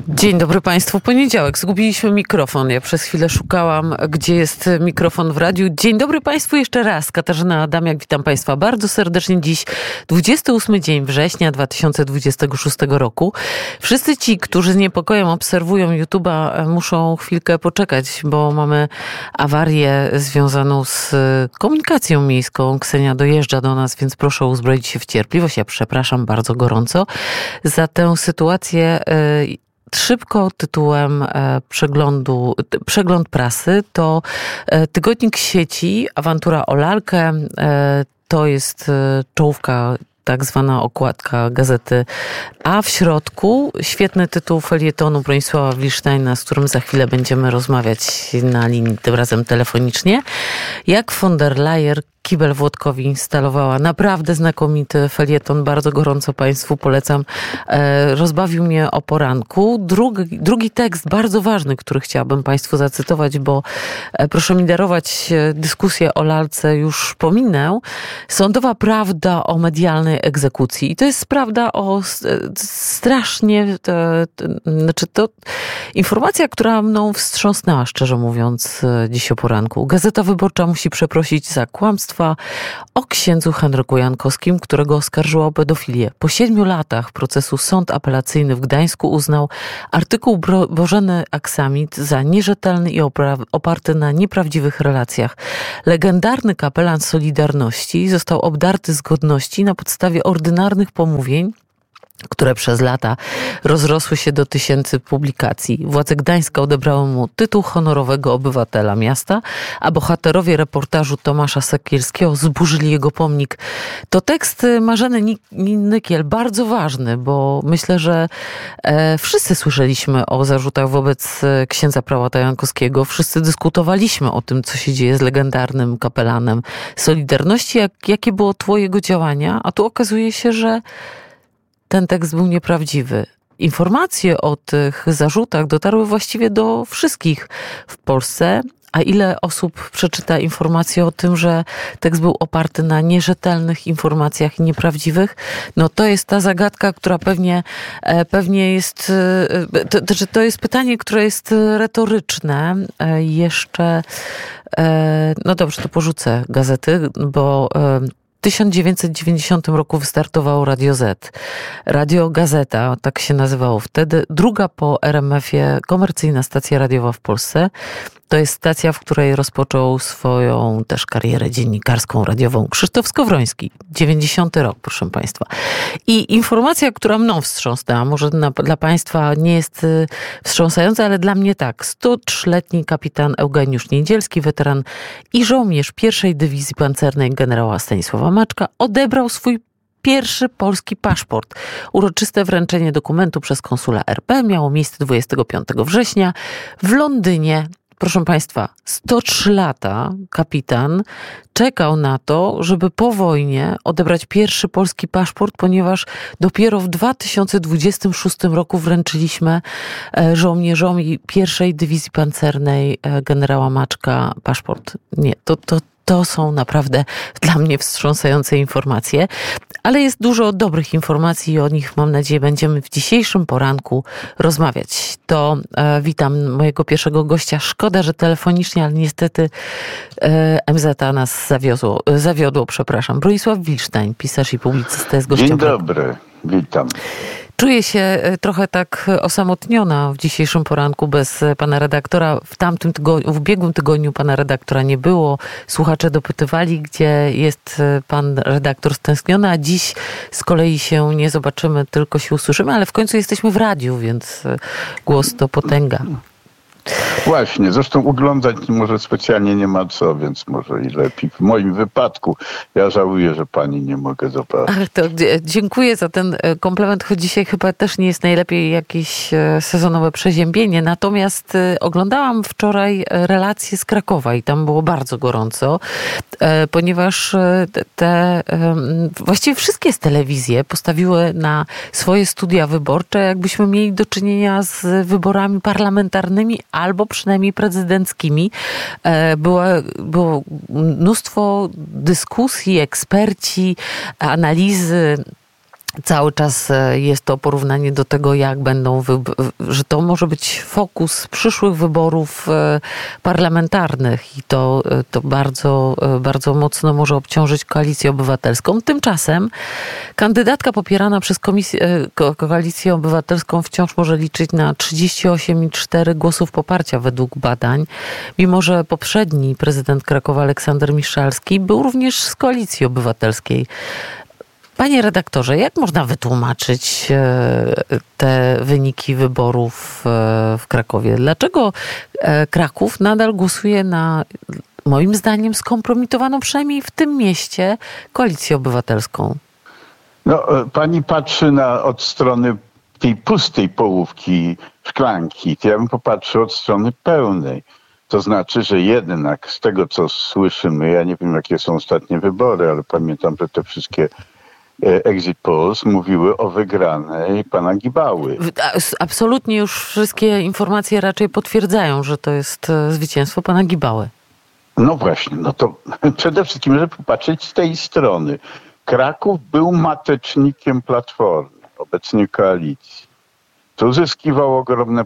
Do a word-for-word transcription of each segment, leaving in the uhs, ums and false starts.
Dzień dobry Państwu. Poniedziałek. Zgubiliśmy mikrofon. Ja przez chwilę szukałam, gdzie jest mikrofon w radiu. Dzień dobry Państwu jeszcze raz. Katarzyna Adamiak, witam Państwa bardzo serdecznie. Dziś dwudziesty ósmy dzień września dwa tysiące dwudziestego szóstego roku. Wszyscy ci, którzy z niepokojem obserwują YouTube'a, muszą chwilkę poczekać, bo mamy awarię związaną z komunikacją miejską. Ksenia dojeżdża do nas, więc proszę uzbroić się w cierpliwość. Ja przepraszam bardzo gorąco za tę sytuację. Szybko tytułem przeglądu, przegląd prasy to tygodnik sieci, awantura o lalkę, to jest czołówka, tak zwana okładka gazety, a w środku świetny tytuł felietonu Bronisława Wilsztajna, z którym za chwilę będziemy rozmawiać na linii, tym razem telefonicznie. Jak von der Leyen kibel Włodkowi instalowała. Naprawdę znakomity felieton, bardzo gorąco Państwu polecam. E, rozbawił mnie o poranku. Drugi, drugi tekst, bardzo ważny, który chciałabym Państwu zacytować, bo e, proszę mi darować, dyskusję o lalce już pominę. Sądowa prawda o medialnej egzekucji. I to jest prawda o strasznie, to, to, znaczy to informacja, która mną wstrząsnęła, szczerze mówiąc, dziś o poranku. Gazeta Wyborcza musi przeprosić za kłamstwo o księdzu Henryku Jankowskim, którego oskarżyła o pedofilię. Po siedmiu latach procesu sąd apelacyjny w Gdańsku uznał artykuł Bożeny Aksamit za nierzetelny i oparty na nieprawdziwych relacjach. Legendarny kapelan Solidarności został obdarty z godności na podstawie ordynarnych pomówień, które przez lata rozrosły się do tysięcy publikacji. Władze Gdańska odebrały mu tytuł honorowego obywatela miasta, a bohaterowie reportażu Tomasza Sekielskiego zburzyli jego pomnik. To tekst Marzeny Nykiel, bardzo ważny, bo myślę, że e, wszyscy słyszeliśmy o zarzutach wobec księdza prałata Jankowskiego. Wszyscy dyskutowaliśmy o tym, co się dzieje z legendarnym kapelanem Solidarności, jak, jakie było tło jego działania, a tu okazuje się, że ten tekst był nieprawdziwy. Informacje o tych zarzutach dotarły właściwie do wszystkich w Polsce. A ile osób przeczyta informacje o tym, że tekst był oparty na nierzetelnych informacjach i nieprawdziwych? No to jest ta zagadka, która pewnie, pewnie jest, to, to, to jest pytanie, które jest retoryczne. Jeszcze, no dobrze, to porzucę gazety, bo w tysiąc dziewięćset dziewięćdziesiątym roku wystartowało Radio Z. Radio Gazeta, tak się nazywało wtedy. Druga po R M F-ie komercyjna stacja radiowa w Polsce. To jest stacja, w której rozpoczął swoją też karierę dziennikarską, radiową Krzysztof Skowroński. dziewięćdziesiąty rok, proszę Państwa. I informacja, która mną wstrząsnęła, może na, dla Państwa nie jest y, wstrząsająca, ale dla mnie tak. sto trzyletni kapitan Eugeniusz Niedzielski, weteran i żołnierz pierwszej Dywizji Pancernej generała Stanisława Maczka, odebrał swój pierwszy polski paszport. Uroczyste wręczenie dokumentu przez konsula R P miało miejsce dwudziestego piątego września w Londynie. Proszę Państwa, sto trzy lata kapitan czekał na to, żeby po wojnie odebrać pierwszy polski paszport, ponieważ dopiero w dwa tysiące dwudziestym szóstym roku wręczyliśmy żołnierzom pierwszej Dywizji Pancernej generała Maczka paszport. Nie, to, to, to są naprawdę dla mnie wstrząsające informacje, ale jest dużo dobrych informacji i o nich, mam nadzieję, będziemy w dzisiejszym poranku rozmawiać. To e, witam mojego pierwszego gościa. Szkoda, że telefonicznie, ale niestety e, M Z A nas zawiozło, zawiodło, przepraszam. Bronisław Wilsztajn, pisarz i publicysta, jest gościem. Dzień dobry, witam. Czuję się trochę tak osamotniona w dzisiejszym poranku bez pana redaktora. W tamtym tygodniu, w ubiegłym tygodniu pana redaktora nie było. Słuchacze dopytywali, gdzie jest pan redaktor stęskniony, a dziś z kolei się nie zobaczymy, tylko się usłyszymy, ale w końcu jesteśmy w radiu, więc głos to potęga. Właśnie, zresztą oglądać może specjalnie nie ma co, więc może i lepiej. W moim wypadku ja żałuję, że pani nie mogę zobaczyć. Ach, to dziękuję za ten komplement, choć dzisiaj chyba też nie jest najlepiej jakieś sezonowe przeziębienie. Natomiast oglądałam wczoraj relacje z Krakowa i tam było bardzo gorąco, ponieważ te właściwie wszystkie z telewizje postawiły na swoje studia wyborcze, jakbyśmy mieli do czynienia z wyborami parlamentarnymi albo przynajmniej prezydenckimi. Było, było mnóstwo dyskusji, eksperci, analizy Cały czas jest to porównanie do tego, jak będą, że to może być fokus przyszłych wyborów parlamentarnych i to, to bardzo, bardzo mocno może obciążyć Koalicję Obywatelską. Tymczasem kandydatka popierana przez komisję, Koalicję Obywatelską wciąż może liczyć na trzydzieści osiem i cztery głosów poparcia według badań, mimo że poprzedni prezydent Krakowa Aleksander Miszalski był również z Koalicji Obywatelskiej. Panie redaktorze, jak można wytłumaczyć te wyniki wyborów w Krakowie? Dlaczego Kraków nadal głosuje na, moim zdaniem, skompromitowaną przynajmniej w tym mieście Koalicję Obywatelską? No, pani patrzy na, od strony tej pustej połówki szklanki. Ja bym popatrzył od strony pełnej. To znaczy, że jednak z tego, co słyszymy, ja nie wiem, jakie są ostatnie wybory, ale pamiętam, że te wszystkie exit polls mówiły o wygranej pana Gibały. Absolutnie już wszystkie informacje raczej potwierdzają, że to jest zwycięstwo pana Gibały. No właśnie, no to przede wszystkim, żeby popatrzeć z tej strony. Kraków był matecznikiem Platformy, obecnie koalicji. Tu zyskiwał ogromne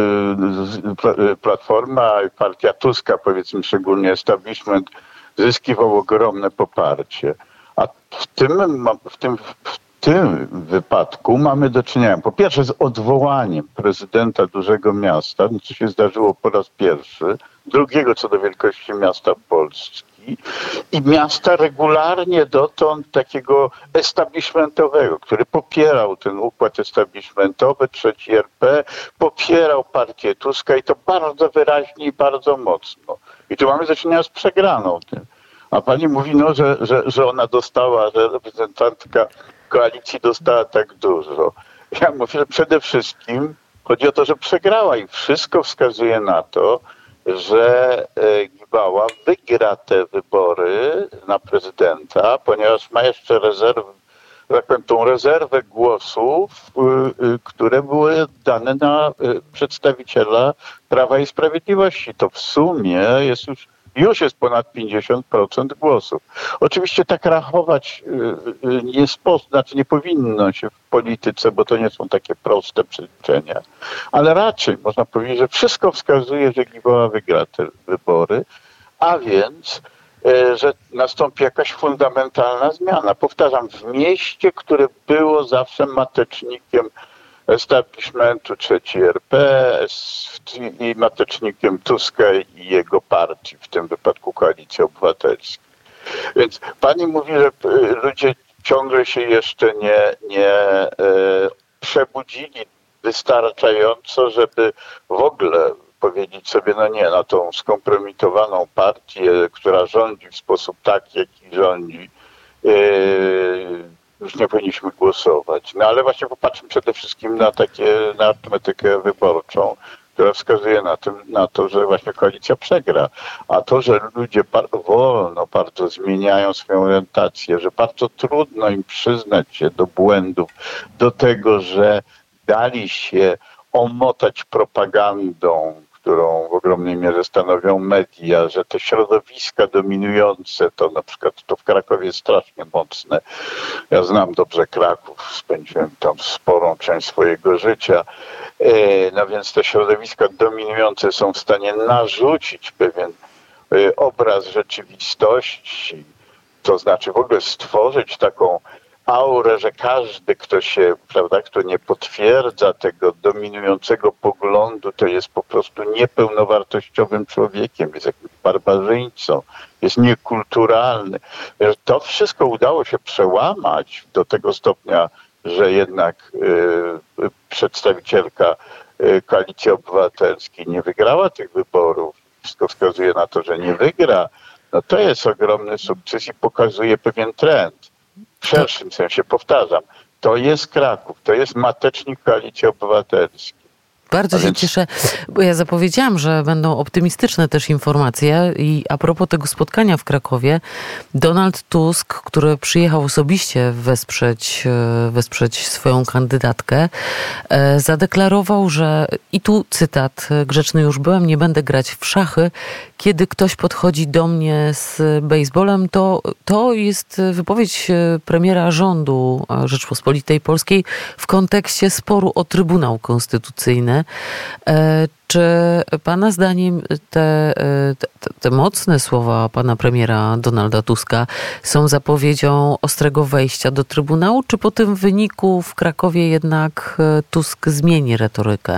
y, Platforma, partia Tuska, powiedzmy szczególnie establishment, zyskiwał ogromne poparcie. A w tym, w, tym, w tym wypadku mamy do czynienia po pierwsze z odwołaniem prezydenta dużego miasta, co się zdarzyło po raz pierwszy, drugiego co do wielkości miasta Polski i miasta regularnie dotąd takiego establishmentowego, który popierał ten układ establishmentowy, trzeci R P, popierał partię Tuska i to bardzo wyraźnie i bardzo mocno. I tu mamy do czynienia z przegraną tym. A pani mówi, no, że, że, że ona dostała, że reprezentantka koalicji dostała tak dużo. Ja mówię, że przede wszystkim chodzi o to, że przegrała i wszystko wskazuje na to, że Gibała wygra te wybory na prezydenta, ponieważ ma jeszcze rezerwę, tak powiem, tą rezerwę głosów, które były dane na przedstawiciela Prawa i Sprawiedliwości. To w sumie jest już Już jest ponad pięćdziesiąt procent głosów. Oczywiście tak rachować nie sposób, znaczy nie powinno się w polityce, bo to nie są takie proste przeliczenia. Ale raczej można powiedzieć, że wszystko wskazuje, że Gibała wygra te wybory, a więc, że nastąpi jakaś fundamentalna zmiana. Powtarzam, w mieście, które było zawsze matecznikiem establishmentu trzeci R P i matecznikiem Tuska i jego partii, w tym wypadku Koalicji Obywatelskiej. Więc pani mówi, że ludzie ciągle się jeszcze nie, nie e, przebudzili wystarczająco, żeby w ogóle powiedzieć sobie, no nie, na tą skompromitowaną partię, która rządzi w sposób taki, jaki rządzi, e, już nie powinniśmy głosować. No ale właśnie popatrzmy przede wszystkim na takie, na arytmetykę wyborczą, która wskazuje na, tym, na to, że właśnie koalicja przegra. A to, że ludzie bardzo wolno, bardzo zmieniają swoją orientację, że bardzo trudno im przyznać się do błędów, do tego, że dali się omotać propagandą, którą w ogromnej mierze stanowią media, że te środowiska dominujące, to na przykład to w Krakowie jest strasznie mocne. Ja znam dobrze Kraków, spędziłem tam sporą część swojego życia. No więc te środowiska dominujące są w stanie narzucić pewien obraz rzeczywistości, to znaczy w ogóle stworzyć taką aurę, że każdy, kto się, prawda, kto nie potwierdza tego dominującego poglądu, to jest po prostu niepełnowartościowym człowiekiem, jest jakimś barbarzyńcą, jest niekulturalny. To wszystko udało się przełamać do tego stopnia, że jednak y, przedstawicielka y, Koalicji Obywatelskiej nie wygrała tych wyborów. Wszystko wskazuje na to, że nie wygra. No to jest ogromny sukces i pokazuje pewien trend. W szerszym sensie, powtarzam, to jest Kraków, to jest matecznik Koalicji Obywatelskiej. Bardzo się cieszę, bo ja zapowiedziałam, że będą optymistyczne też informacje i a propos tego spotkania w Krakowie, Donald Tusk, który przyjechał osobiście wesprzeć, wesprzeć swoją kandydatkę, zadeklarował, że i tu cytat, grzeczny już byłem, nie będę grać w szachy, kiedy ktoś podchodzi do mnie z bejsbolem, to, to jest wypowiedź premiera rządu Rzeczpospolitej Polskiej w kontekście sporu o Trybunał Konstytucyjny. Czy pana zdaniem te, te, te mocne słowa pana premiera Donalda Tuska są zapowiedzią ostrego wejścia do Trybunału, czy po tym wyniku w Krakowie jednak Tusk zmieni retorykę?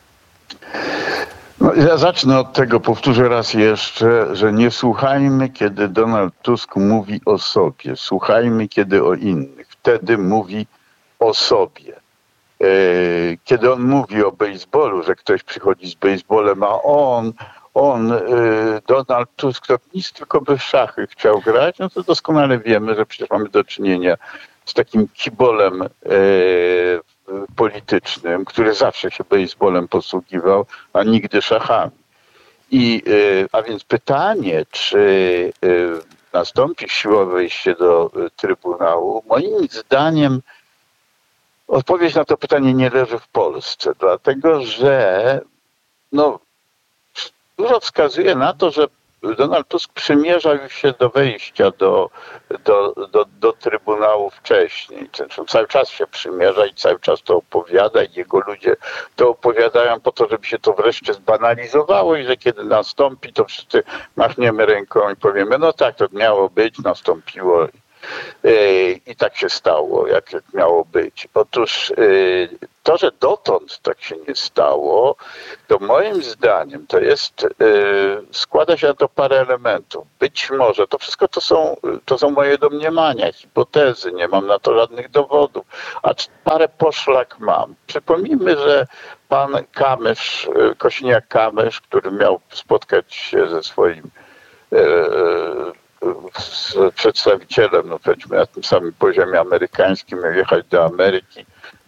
No, ja zacznę od tego, powtórzę raz jeszcze, że nie słuchajmy, kiedy Donald Tusk mówi o sobie. Słuchajmy, kiedy o innych. Wtedy mówi o sobie. Kiedy on mówi o bejsbolu, że ktoś przychodzi z bejsbolem, a on, on, Donald Tusk, to nic tylko by w szachy chciał grać, no to doskonale wiemy, że przecież mamy do czynienia z takim kibolem politycznym, który zawsze się bejsbolem posługiwał, a nigdy szachami. I, a więc pytanie, czy nastąpi siłowe wejście do Trybunału, moim zdaniem odpowiedź na to pytanie nie leży w Polsce, dlatego że no, dużo wskazuje na to, że Donald Tusk przymierzał się do wejścia do, do, do, do Trybunału wcześniej. Zresztą cały czas się przymierza i cały czas to opowiada i jego ludzie to opowiadają po to, żeby się to wreszcie zbanalizowało i że kiedy nastąpi, to wszyscy machniemy ręką i powiemy, no tak, to miało być, nastąpiło. I tak się stało, jak miało być. Otóż to, że dotąd tak się nie stało, to moim zdaniem to jest, składa się na to parę elementów. Być może, to wszystko to są, to są moje domniemania, hipotezy, nie mam na to żadnych dowodów, a parę poszlak mam. Przypomnijmy, że pan Kamysz, Kosiniak-Kamysz, który miał spotkać się ze swoim z przedstawicielem, no powiedzmy na tym samym poziomie amerykańskim, miał jechać do Ameryki,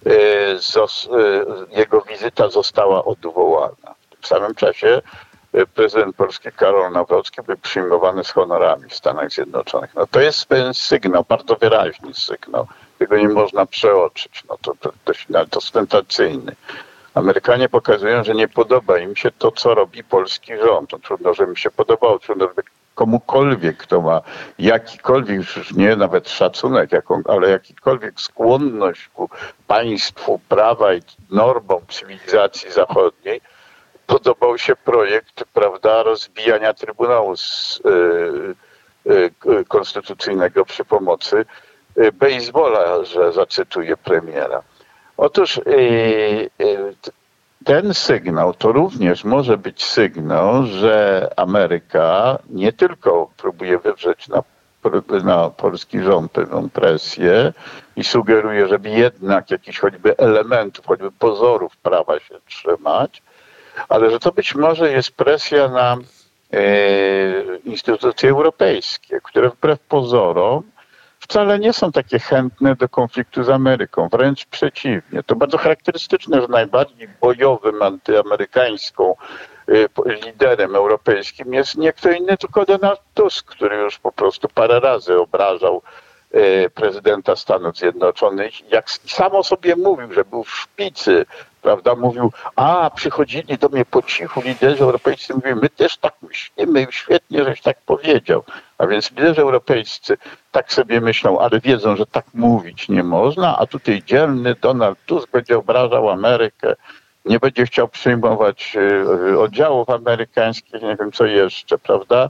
jego wizyta została odwołana. W tym samym czasie prezydent Polski Karol Nawrocki był przyjmowany z honorami w Stanach Zjednoczonych. No to jest pewien sygnał, bardzo wyraźny sygnał. Tego nie można przeoczyć. No to, to, to sygnał ostentacyjny. Amerykanie pokazują, że nie podoba im się to, co robi polski rząd. No, trudno, żeby mi się podobało, trudno, żeby komukolwiek, kto ma jakikolwiek, już nie nawet szacunek, jaką, ale jakikolwiek skłonność ku państwu prawa i normom cywilizacji zachodniej, podobał się projekt, prawda, rozbijania Trybunału z, y, y, Konstytucyjnego przy pomocy y, bejsbola, że zacytuję premiera. Otóż y, y, ten sygnał to również może być sygnał, że Ameryka nie tylko próbuje wywrzeć na, na polski rząd pewną presję i sugeruje, żeby jednak jakichś choćby elementów, choćby pozorów prawa się trzymać, ale że to być może jest presja na e, instytucje europejskie, które wbrew pozorom wcale nie są takie chętne do konfliktu z Ameryką, wręcz przeciwnie. To bardzo charakterystyczne, że najbardziej bojowym antyamerykańską liderem europejskim jest nie kto inny, tylko Donald Tusk, który już po prostu parę razy obrażał prezydenta Stanów Zjednoczonych. Jak sam o sobie mówił, że był w szpicy, prawda, mówił, a przychodzili do mnie po cichu liderzy europejscy, mówią, my też tak myślimy, świetnie, żeś tak powiedział. A więc liderzy europejscy tak sobie myślą, ale wiedzą, że tak mówić nie można, a tutaj dzielny Donald Tusk będzie obrażał Amerykę, nie będzie chciał przyjmować oddziałów amerykańskich, nie wiem co jeszcze, prawda.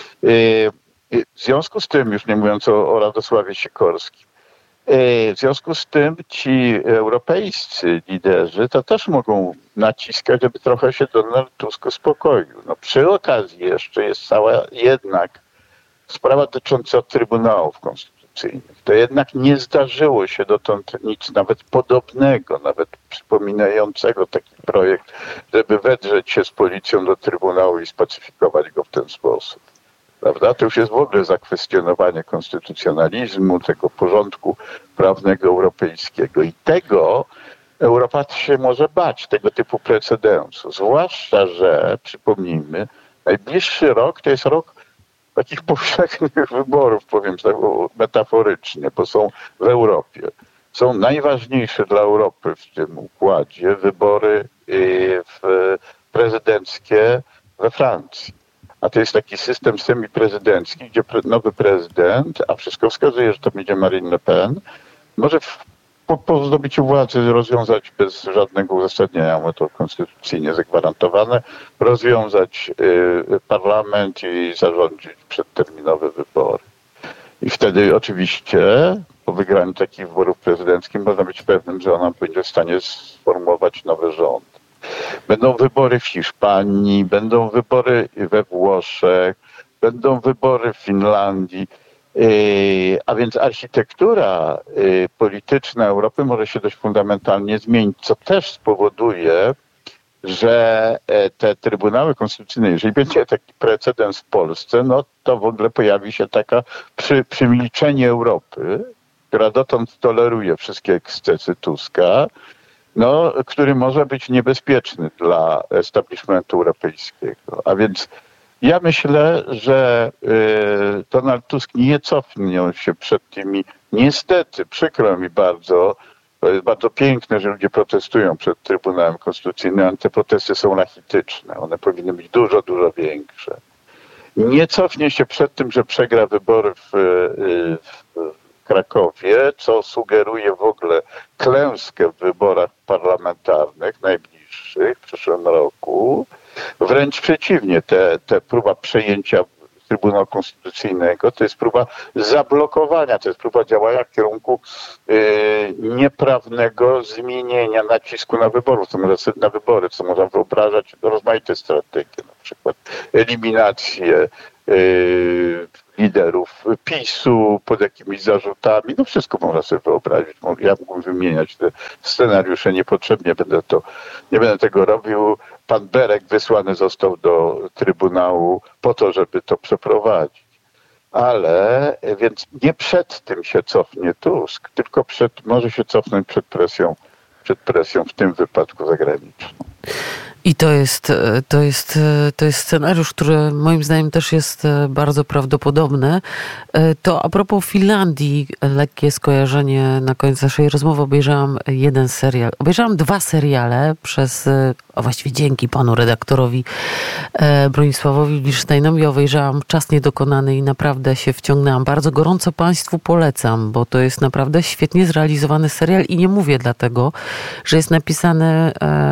W związku z tym, już nie mówiąc o, o Radosławie Sikorskim, w związku z tym ci europejscy liderzy to też mogą naciskać, żeby trochę się Donald Tusk uspokoił. No, przy okazji jeszcze jest cała jednak sprawa dotycząca Trybunałów Konstytucyjnych. To jednak nie zdarzyło się dotąd nic nawet podobnego, nawet przypominającego taki projekt, żeby wedrzeć się z policją do Trybunału i spacyfikować go w ten sposób. Prawda? To już jest w ogóle zakwestionowanie konstytucjonalizmu, tego porządku prawnego europejskiego. I tego Europa się może bać, tego typu precedensu. Zwłaszcza, że, przypomnijmy, najbliższy rok to jest rok takich powszechnych wyborów, powiem tak metaforycznie, bo są w Europie. Są najważniejsze dla Europy w tym układzie wybory prezydenckie we Francji. a to jest taki system semiprezydencki, gdzie nowy prezydent, a wszystko wskazuje, że to będzie Marine Le Pen, może w, po, po zdobyciu władzy rozwiązać bez żadnego uzasadnienia, bo to konstytucyjnie zagwarantowane, rozwiązać y, parlament i zarządzić przedterminowe wybory. I wtedy oczywiście po wygraniu takich wyborów prezydenckich można być pewnym, że ona będzie w stanie sformułować nowy rząd. Będą wybory w Hiszpanii, będą wybory we Włoszech, będą wybory w Finlandii, a więc architektura polityczna Europy może się dość fundamentalnie zmienić, co też spowoduje, że te trybunały konstytucyjne, jeżeli będzie taki precedens w Polsce, no to w ogóle pojawi się taka przy, przymilczenie Europy, która dotąd toleruje wszystkie ekscesy Tuska, no, który może być niebezpieczny dla establishmentu europejskiego. A więc ja myślę, że y, Donald Tusk nie cofnie się przed tymi, niestety, przykro mi bardzo, to jest bardzo piękne, że ludzie protestują przed Trybunałem Konstytucyjnym, ale te protesty są rachityczne. One powinny być dużo, dużo większe. Nie cofnie się przed tym, że przegra wybory w, w Krakowie, co sugeruje w ogóle klęskę w wyborach parlamentarnych najbliższych w przyszłym roku. Wręcz przeciwnie, te, te próba przejęcia Trybunału Konstytucyjnego to jest próba zablokowania, to jest próba działania w kierunku y, nieprawnego zmienienia nacisku na wybory, co można, na wybory, co można wyobrażać rozmaite strategie, na przykład eliminację y, liderów PiSu pod jakimiś zarzutami. No wszystko można sobie wyobrazić. Ja mógłbym wymieniać te scenariusze niepotrzebnie. Będę to, nie będę tego robił. Pan Berek wysłany został do Trybunału po to, żeby to przeprowadzić. Ale więc nie przed tym się cofnie Tusk, tylko przed, może się cofnąć przed presją, przed presją w tym wypadku zagraniczną. I to jest, to jest, to jest scenariusz, który moim zdaniem też jest bardzo prawdopodobny. To a propos Finlandii, lekkie skojarzenie na koniec naszej rozmowy. Obejrzałam jeden serial, obejrzałam dwa seriale przez, a właściwie dzięki panu redaktorowi Bronisławowi Wilsztajnowi obejrzałam Czas Niedokonany i naprawdę się wciągnęłam. Bardzo gorąco państwu polecam, bo to jest naprawdę świetnie zrealizowany serial i nie mówię dlatego, że jest napisany,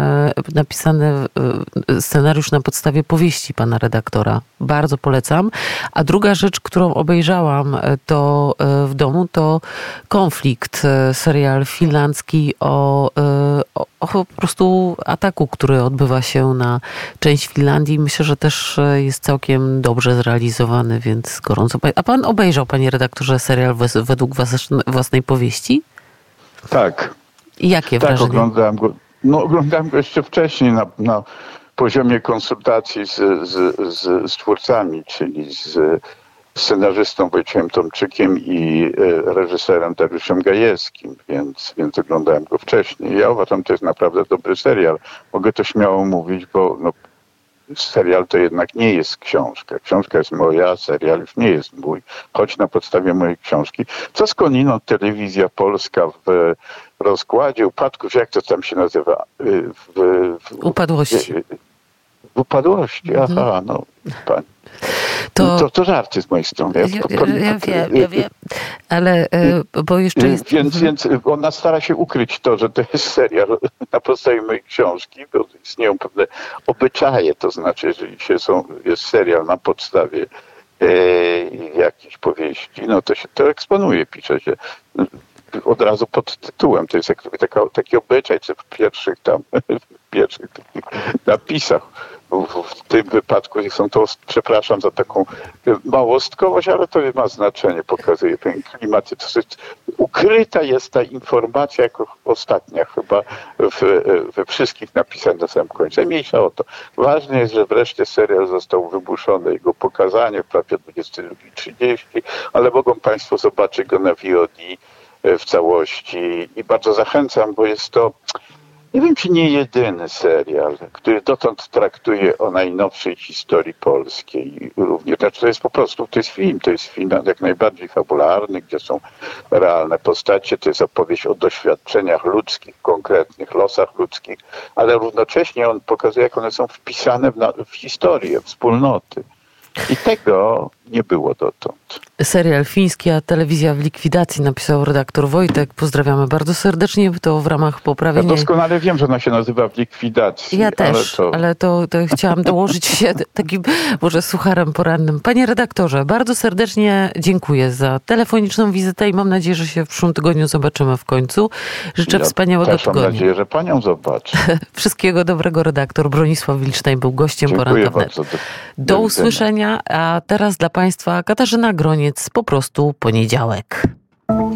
napisany scenariusz na podstawie powieści pana redaktora. Bardzo polecam. A druga rzecz, którą obejrzałam to w domu, to Konflikt, serial finlandzki o, o, o po prostu ataku, który odbywa się na część Finlandii. Myślę, że też jest całkiem dobrze zrealizowany, więc gorąco. A pan obejrzał, panie redaktorze, serial według własnej powieści? Tak. I jakie tak, wrażenie? Oglądałem go. No, oglądałem go jeszcze wcześniej na, na poziomie konsultacji z, z, z, z twórcami, czyli z scenarzystą Wojciechem Tomczykiem i reżyserem Dariuszem Gajewskim, więc, więc oglądałem go wcześniej. Ja uważam, że to jest naprawdę dobry serial. Mogę to śmiało mówić, bo no, serial to jednak nie jest książka. Książka jest moja, serial już nie jest mój, choć na podstawie mojej książki. Co skądinąd telewizja polska w rozkładzie upadków, jak to tam się nazywa? W, w, Upadłości. W upadłości, aha, mhm. no pani. To, to, to żarty z mojej strony. Ja, ja, ja wiem, ja wiem, ale bo jeszcze jest... Więc, więc ona stara się ukryć to, że to jest serial na podstawie mojej książki, bo istnieją pewne obyczaje, to znaczy, jeżeli się są, jest serial na podstawie e, jakiejś powieści, no to się to eksponuje, pisze się od razu pod tytułem. To jest jak, taka, taki obyczaj, co w pierwszych tam, w pierwszych napisach. W tym wypadku są to, przepraszam za taką małostkowość, ale to nie ma znaczenia, pokazuje ten klimat. Ukryta jest ta informacja jako ostatnia chyba w, we wszystkich napisach na samym końcu. Mniejsza o to. Ważne jest, że wreszcie serial został wybuszony, jego pokazanie w prawie dwudziestej drugiej trzydzieści, ale mogą państwo zobaczyć go na V O D w całości i bardzo zachęcam, bo jest to, nie wiem, czy nie jedyny serial, który dotąd traktuje o najnowszej historii polskiej również. Znaczy to jest po prostu, to jest film, to jest film jak najbardziej fabularny, gdzie są realne postacie, to jest opowieść o doświadczeniach ludzkich, konkretnych losach ludzkich, ale równocześnie on pokazuje, jak one są wpisane w, na, w historię, wspólnoty. I tego nie było dotąd. Serial fiński, a telewizja w likwidacji, napisał redaktor Wojtek. Pozdrawiamy bardzo serdecznie. To w ramach poprawienia... Ja doskonale wiem, że ona się nazywa w likwidacji. Ja też, ale to, ale to, to chciałam dołożyć się takim może sucharem porannym. Panie redaktorze, bardzo serdecznie dziękuję za telefoniczną wizytę i mam nadzieję, że się w przyszłym tygodniu zobaczymy w końcu. Życzę ja wspaniałego też tygodnia. Mam nadzieję, że panią zobaczę. Wszystkiego dobrego. Redaktor Bronisław Wilczstein był gościem Dziękuję Poranka Wnet. bardzo. Do, do, do usłyszenia, a teraz dla państwa Katarzyna Groniec, po prostu poniedziałek.